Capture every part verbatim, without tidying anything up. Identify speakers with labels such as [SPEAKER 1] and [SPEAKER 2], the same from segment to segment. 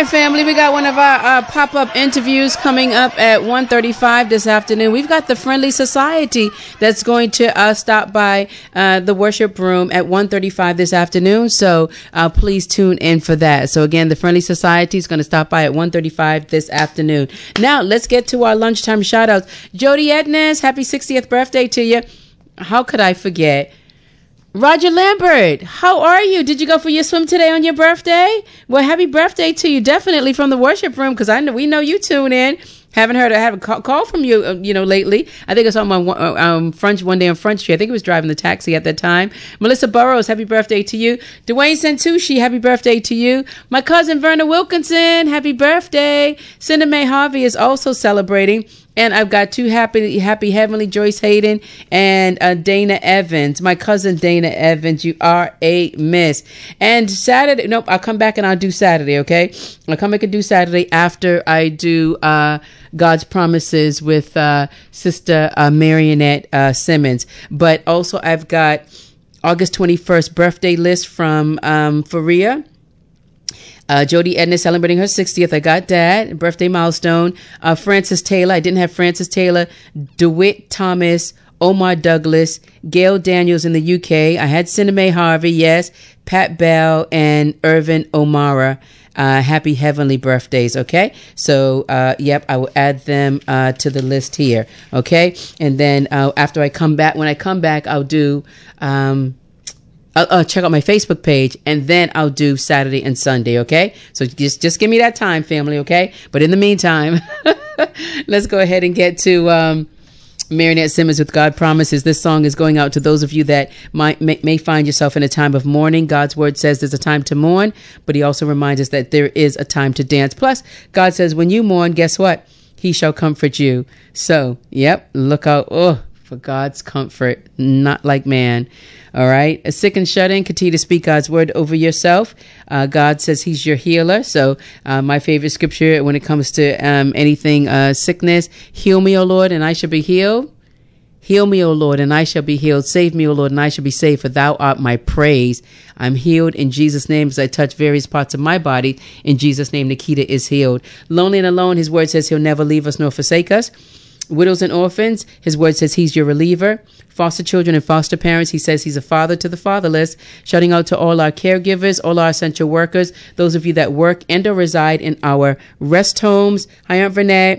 [SPEAKER 1] right, family. We got one of our uh, pop-up interviews coming up at one thirty-five this afternoon. We've got the Friendly Society that's going to uh, stop by uh, the worship room at one thirty-five this afternoon. So uh, please tune in for that. So again, the Friendly Society is going to stop by at one thirty-five this afternoon. Now, let's get to our lunchtime shout-outs. Jody Ednes, happy sixtieth birthday to you. How could I forget? Roger Lambert, how are you? Did you go for your swim today on your birthday? Well, happy birthday to you, definitely from the worship room, because I know we know you tune in. Haven't heard, I have a call, call from you, uh, you know, lately. I think I saw him on um, Front, one day on Front Street. I think he was driving the taxi at that time. Melissa Burrows, happy birthday to you. Dwayne Santucci, happy birthday to you. My cousin Verna Wilkinson, happy birthday. Cinda Mae Harvey is also celebrating. And I've got two happy, happy heavenly, Joyce Hayden and uh, Dana Evans. My cousin Dana Evans, you are a miss. And Saturday, nope, I'll come back and I'll do Saturday, okay? I'll come back and do Saturday after I do uh, God's Promises with uh, Sister uh, Marionette uh, Simmons. But also I've got August twenty-first birthday list from um, Faria. Uh, Jody Edna celebrating her sixtieth. I got that. Birthday milestone. Uh, Frances Taylor. I didn't have Frances Taylor. DeWitt Thomas. Omar Douglas. Gail Daniels in the U K. I had Cinda Mae Harvey. Yes. Pat Bell and Irvin O'Mara. Uh, happy heavenly birthdays. Okay. So, uh, yep, I will add them, uh, to the list here. Okay. And then, uh, after I come back, when I come back, I'll do, um, I'll, I'll check out my Facebook page, and then I'll do Saturday and Sunday, okay? So just just give me that time, family, okay? But in the meantime, let's go ahead and get to um, Marionette Simmons with God Promises. This song is going out to those of you that might may, may find yourself in a time of mourning. God's word says there's a time to mourn, but he also reminds us that there is a time to dance. Plus, God says when you mourn, guess what? He shall comfort you. So, yep, look out. Oh, for God's comfort, not like man. All right. A sick and shut in, continue to speak God's word over yourself. Uh, God says he's your healer. So uh, my favorite scripture when it comes to um, anything uh, sickness, heal me, O Lord, and I shall be healed. Heal me, O Lord, and I shall be healed. Save me, O Lord, and I shall be saved, for thou art my praise. I'm healed in Jesus' name as I touch various parts of my body. In Jesus' name, Nikita is healed. Lonely and alone, his word says he'll never leave us nor forsake us. Widows and orphans, his word says he's your reliever. Foster children and foster parents, he says he's a father to the fatherless. Shouting out to all our caregivers, all our essential workers, those of you that work and or reside in our rest homes. Hi, Aunt Vernette.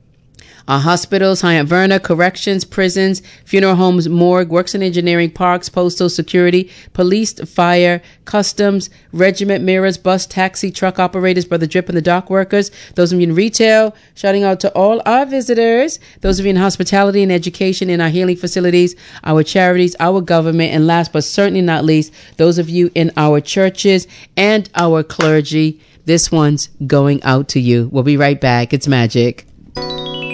[SPEAKER 1] Our hospitals, Hi Aunt Verna, corrections, prisons, funeral homes, morgue, works and engineering, parks, postal, security, police, fire, customs, regiment, mirrors, bus, taxi, truck operators, Brother Drip and the dock workers, those of you in retail, shouting out to all our visitors, those of you in hospitality and education, in our healing facilities, our charities, our government, and last but certainly not least, those of you in our churches and our clergy. This one's going out to you. We'll be right back. It's magic.